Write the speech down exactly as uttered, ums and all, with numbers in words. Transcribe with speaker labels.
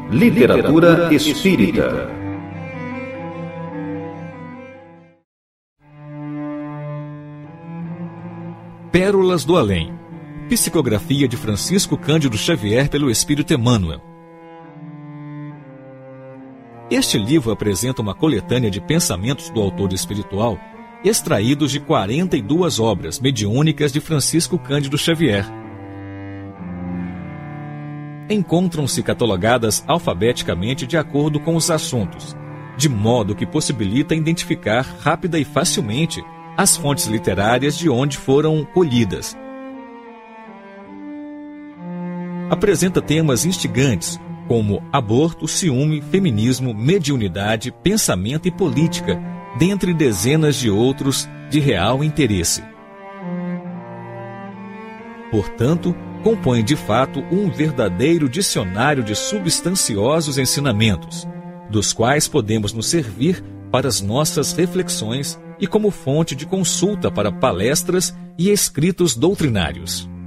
Speaker 1: Literatura espírita.
Speaker 2: Pérolas do Além. Psicografia de Francisco Cândido Xavier pelo Espírito Emmanuel. Este livro apresenta uma coletânea de pensamentos do autor espiritual, extraídos de quarenta e duas obras mediúnicas de Francisco Cândido Xavier. Encontram-se catalogadas alfabeticamente de acordo com os assuntos, de modo que possibilita identificar rápida e facilmente as fontes literárias de onde foram colhidas. Apresenta temas instigantes, como aborto, ciúme, feminismo, mediunidade, pensamento e política, dentre dezenas de outros de real interesse. Portanto, compõe de fato um verdadeiro dicionário de substanciosos ensinamentos, dos quais podemos nos servir para as nossas reflexões e como fonte de consulta para palestras e escritos doutrinários.